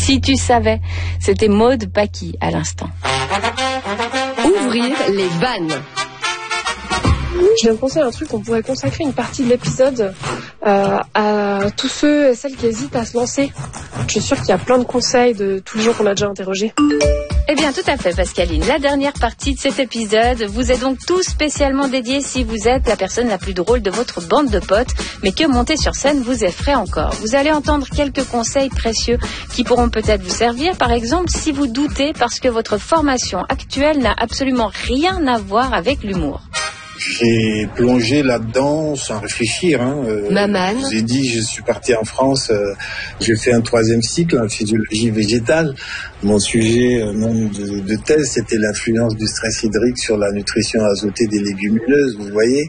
Si tu savais, c'était Maud Paki à l'instant. Ouvrir les vannes. Je viens de penser à un truc, on pourrait consacrer une partie de l'épisode à tous ceux et celles qui hésitent à se lancer. Je suis sûre qu'il y a plein de conseils de tous les gens qu'on a déjà interrogés. Eh bien, tout à fait, Pascaline. La dernière partie de cet épisode vous est donc tout spécialement dédiée si vous êtes la personne la plus drôle de votre bande de potes, mais que monter sur scène vous effraie encore. Vous allez entendre quelques conseils précieux qui pourront peut-être vous servir. Par exemple, si vous doutez parce que votre formation actuelle n'a absolument rien à voir avec l'humour. J'ai plongé là-dedans sans réfléchir. Maman. Je vous ai dit, je suis parti en France, j'ai fait un 3e cycle en physiologie végétale. Mon sujet de thèse, c'était l'influence du stress hydrique sur la nutrition azotée des légumineuses, vous voyez.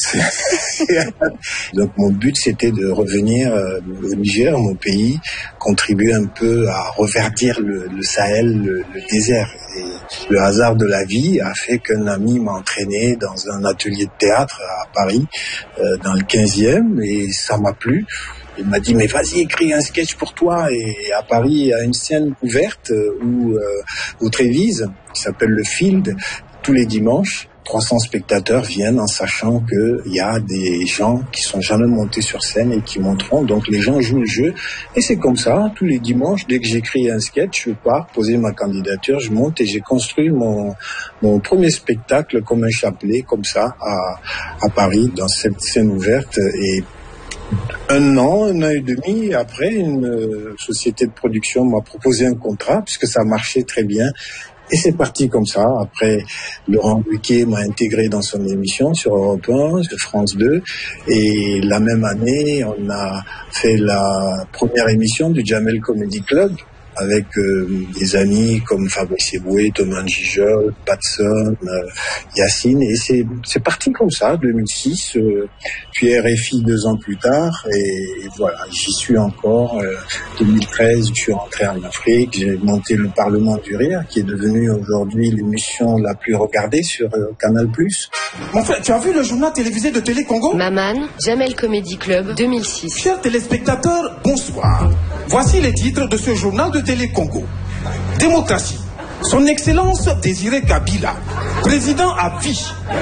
Donc mon but, c'était de revenir au Niger, mon pays, contribuer un peu à reverdir le Sahel, le désert. Et le hasard de la vie a fait qu'un ami m'a entraîné dans un atelier de théâtre à Paris, dans le 15e, et ça m'a plu. Il m'a dit, mais vas-y, écris un sketch pour toi. Et à Paris, il y a une scène ouverte où Trévise, qui s'appelle le Field, tous les dimanches, 300 spectateurs viennent en sachant qu'il y a des gens qui sont jamais montés sur scène et qui monteront. Donc les gens jouent le jeu. Et c'est comme ça, tous les dimanches, dès que j'écris un sketch, je pars poser ma candidature, je monte et j'ai construit mon premier spectacle comme un chapelet, comme ça, à Paris, dans cette scène ouverte. Et un an et demi après, une société de production m'a proposé un contrat, puisque ça marchait très bien. Et c'est parti comme ça. Après, Laurent Ruquier m'a intégré dans son émission sur Europe 1, sur France 2. Et la même année, on a fait la première émission du Jamel Comedy Club avec des amis comme Fabrice Eboué, Thomas Gijol, Patson, Yacine. Et c'est parti comme ça, 2006. Puis RFI 2 ans plus tard. Et voilà, j'y suis encore. 2013, je suis rentré en Afrique. J'ai monté le Parlement du Rire, qui est devenu aujourd'hui l'émission la plus regardée sur Canal+. Mon frère, tu as vu le journal télévisé de Télé Congo? Maman, Jamel Comedy Club 2006. Chers téléspectateurs, bonsoir. Voici les titres de ce journal de Télé Congo. Démocratie. Son Excellence Désiré Kabila, président à vie.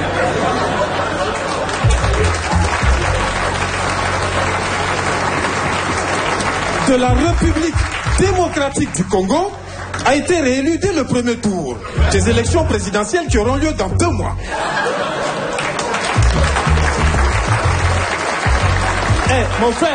De la République démocratique du Congo a été réélu dès le premier tour des élections présidentielles qui auront lieu dans 2 mois. Mon frère,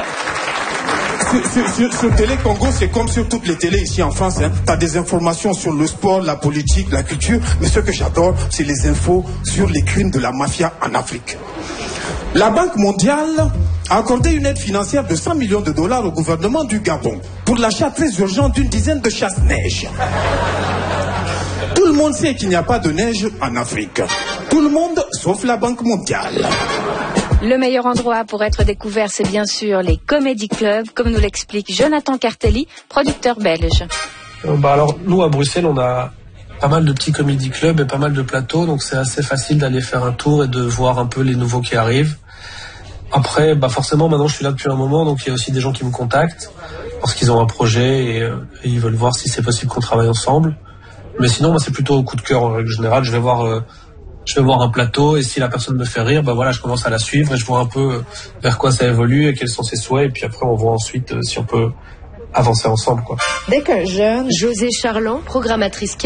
sur Télé Congo, c'est comme sur toutes les télés ici en France. T'as des informations sur le sport, la politique, la culture. Mais ce que j'adore, c'est les infos sur les crimes de la mafia en Afrique. La Banque mondiale a accordé une aide financière de 100 millions de dollars au gouvernement du Gabon pour l'achat très urgent d'une dizaine de chasse-neige. Tout le monde sait qu'il n'y a pas de neige en Afrique. Tout le monde, sauf la Banque mondiale. Le meilleur endroit pour être découvert, c'est bien sûr les comédie clubs, comme nous l'explique Jonathan Cartelli, producteur belge. Alors, nous, à Bruxelles, on a pas mal de petits comédie clubs et pas mal de plateaux, donc c'est assez facile d'aller faire un tour et de voir un peu les nouveaux qui arrivent. Après, forcément, maintenant, je suis là depuis un moment, donc il y a aussi des gens qui me contactent parce qu'ils ont un projet et ils veulent voir si c'est possible qu'on travaille ensemble. Mais sinon, moi, c'est plutôt au coup de cœur en règle générale. Je vais voir un plateau et si la personne me fait rire, je commence à la suivre et je vois un peu vers quoi ça évolue et quels sont ses souhaits. Et puis après, on voit ensuite si on peut avancer ensemble, quoi. Dès qu'un jeune, José Charland, programmatrice